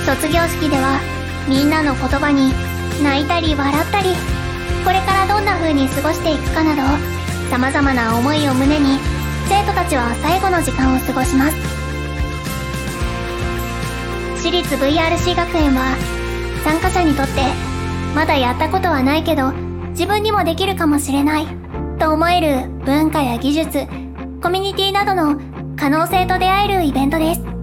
卒業式ではみんなの言葉に泣いたり笑ったり、これからどんな風に過ごしていくかなど様々な思いを胸に生徒たちは最後の時間を過ごします。私立 VRC 学園は参加者にとってまだやったことはないけど自分にもできるかもしれないと思える文化や技術、コミュニティなどの可能性と出会えるイベントです。